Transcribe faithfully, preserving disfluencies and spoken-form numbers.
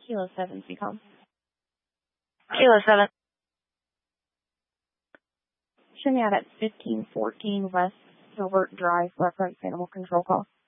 Kilo seven, C COM. Kilo seven. Show me out at fifteen fourteen West Gilbert Drive, reference animal control call.